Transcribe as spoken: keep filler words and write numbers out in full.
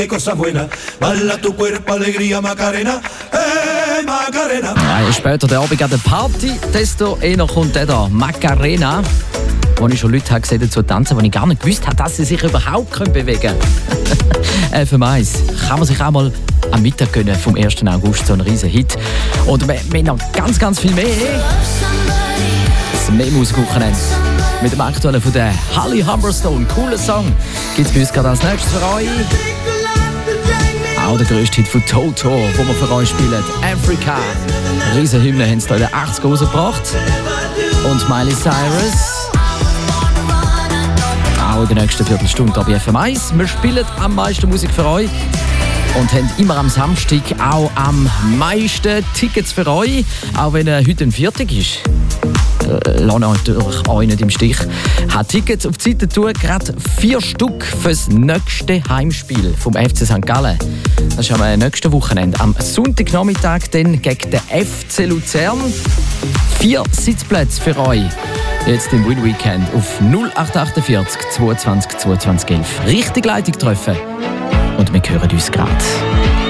Cosa buena, balla tu cuerpo, alegría, Macarena, eh, Macarena. Ja, je später der Abend an der Party, desto eher kommt der da, Macarena. Wo ich schon Leute habe gesehen dazu tanzen, wo ich gar nicht gewusst habe, dass sie sich überhaupt bewegen können. F M eins kann man sich auch mal am Mittag gönnen vom ersten August, so ein riesen Hit. Und wir, wir haben noch ganz, ganz viel mehr. Das mehr Musikwochenende. Mit dem aktuellen von der Holly Humberstone. Cooler Song. Gibt es bei uns gerade als nächstes für euch. Auch der grösste Hit von Toto, den wir für euch spielen. Africa. Riesen Hymne haben sie da in den achtziger rausgebracht. Und Miley Cyrus. Auch in der nächsten Viertelstunde hier bei F M eins. Wir spielen am meisten Musik für euch. Und haben immer am Samstag auch am meisten Tickets für euch. Auch wenn er heute ein Viertag ist. Lasst euch euch nicht im Stich. Hat Tickets auf die Seite tun, gerade vier Stück für das nächste Heimspiel vom F C Sankt Gallen. Das ist am nächsten Wochenende. Am Sonntagnachmittag dann gegen den F C Luzern. Vier Sitzplätze für euch. Jetzt im Win Weekend auf null acht achtundvierzig zweiundzwanzig zweiundzwanzig elf. Richtig Leitung treffen. Und wir hören uns gerade.